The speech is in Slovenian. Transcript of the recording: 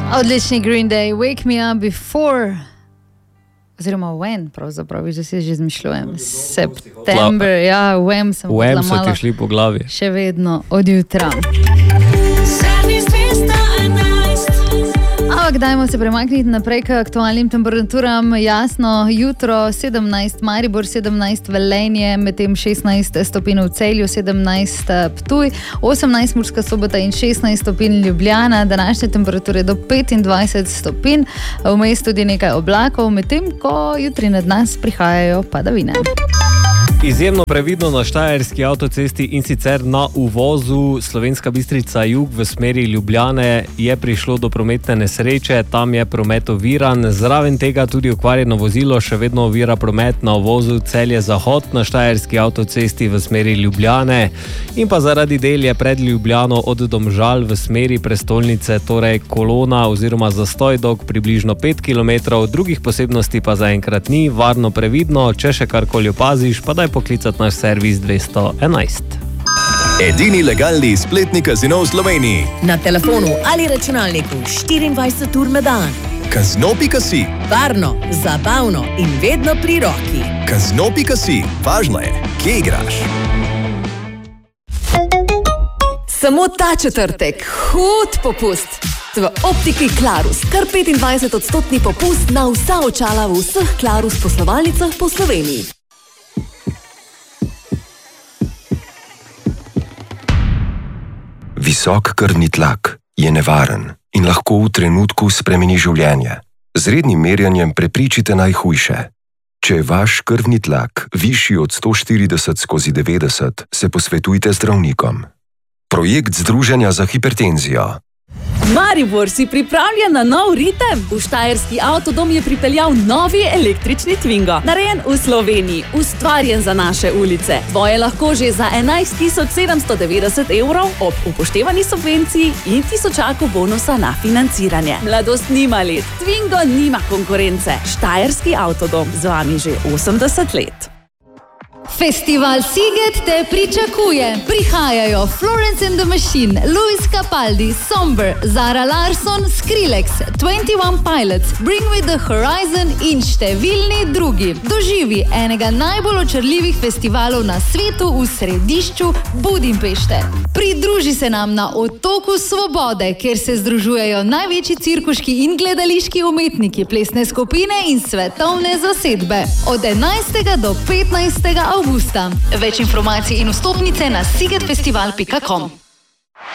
Odlični Green Day, Wake Me Up Before, oziroma When, pravzaprav, že si izmišljujem. September, ja, When sem When so ti šli po glavi. Še vedno od jutra. Ampak dajmo se premakniti naprej k aktualnim temperaturam. Jasno, jutro 17 Maribor, 17 Velenje, medtem 16 stopinj v Celju, 17 Ptuj, 18 Murska Sobota in 16 stopinj Ljubljana. Današnje temperature do 25 stopinj, vmes tudi nekaj oblakov, medtem ko jutri nad nas prihajajo padavine. Izjemno previdno na Štajerski avtocesti in sicer na uvozu Slovenska Bistrica jug v smeri Ljubljane je prišlo do prometne nesreče, tam je promet oviran, zraven tega tudi okvarjeno vozilo še vedno ovira promet na uvozu Celje Zahod na Štajerski avtocesti v smeri Ljubljane in pa zaradi del je pred Ljubljano od Domžal v smeri prestolnice, torej kolona oziroma zastoj dolg približno 5 km, drugih posebnosti pa zaenkrat ni, varno previdno, če še karkoli opaziš, pa daj poklicati naš servis 211. Edini legalni spletni kazino v Sloveniji. Na telefonu ali računalniku 24 ur na dan. Kazino.si. Varno, zabavno in vedno pri roki. Kazino.si. Važno je, kje igraš. Samo ta četrtek, hud popust. V optiki Klarus, kar 25% popust na vsa očala v vseh Klarus poslovalnicah po Sloveniji. Visok krvni tlak je nevaren in lahko v trenutku spremeni življenje. Z rednim merjanjem preprečite najhujše. Če je vaš krvni tlak višji od 140/90, se posvetujte zdravnikom. Projekt Združenja za hipertenzijo. Maribor, si pripravljen na nov ritem? V Štajerski avtodom je pripeljal novi električni Twingo. Narejen v Sloveniji, ustvarjen za naše ulice. Tvoje lahko že za 11.790 evrov ob upoštevani subvenciji in tisočaku bonusa na financiranje. Mladost nima let, Twingo nima konkurence. Štajerski avtodom, z vami že 80 let. Festival Siget te pričakuje. Prihajajo Florence and the Machine, Luis Capaldi, Somber, Zara Larsson, Skrillex, 21 Pilots, Bring Me the Horizon in številni drugi. Doživi enega najbolj očarljivih festivalov na svetu v središču Budimpešte. Pridruži se nam na Otoku Svobode, kjer se združujejo največji cirkuški in gledališki umetniki, plesne skupine in svetovne zasedbe. Od 11. do 15. avgusta. Več informacij in vstopnice na sigetfestival.com.